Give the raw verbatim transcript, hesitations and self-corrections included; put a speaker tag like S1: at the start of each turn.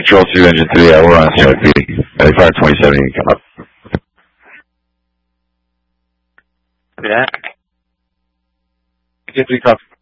S1: Control two, engine three, yeah, we're on C R P. ninety-five twenty-seven, you can come up.
S2: Yeah.
S1: Engine three, copy.